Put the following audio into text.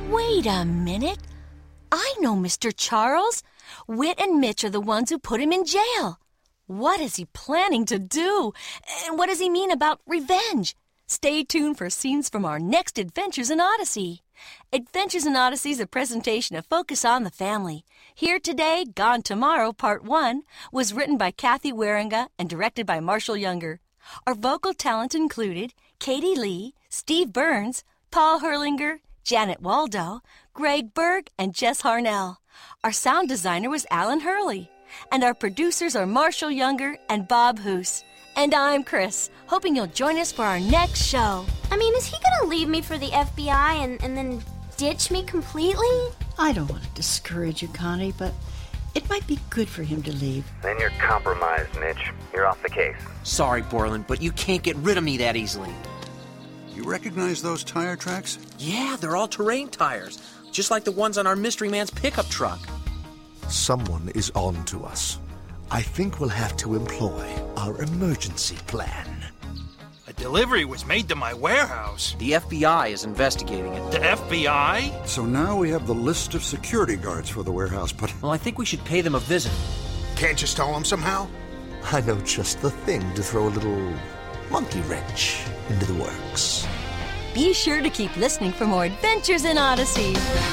Wait a minute. I know Mr. Charles. Whit and Mitch are the ones who put him in jail. What is he planning to do? And what does he mean about revenge? Stay tuned for scenes from our next Adventures in Odyssey. Adventures in Odyssey is a presentation of Focus on the Family. Here Today, Gone Tomorrow, Part 1, was written by Kathy Waringa and directed by Marshall Younger. Our vocal talent included Katie Lee, Steve Burns, Paul Herlinger, Janet Waldo, Greg Berg, and Jess Harnell. Our sound designer was Alan Hurley. And our producers are Marshall Younger and Bob Hoos. And I'm Chris, hoping you'll join us for our next show. I mean, is he gonna leave me for the FBI and then ditch me completely? I don't want to discourage you, Connie, but it might be good for him to leave. Then you're compromised, Mitch. You're off the case. Sorry, Borland, but you can't get rid of me that easily. You recognize those tire tracks? Yeah, they're all-terrain tires, just like the ones on our Mystery Man's pickup truck. Someone is on to us. I think we'll have to employ our emergency plan. A delivery was made to my warehouse. The FBI is investigating it. The FBI? So now we have the list of security guards for the warehouse, but... Well, I think we should pay them a visit. Can't you stall them somehow? I know just the thing to throw a little monkey wrench into the works. Be sure to keep listening for more Adventures in Odyssey.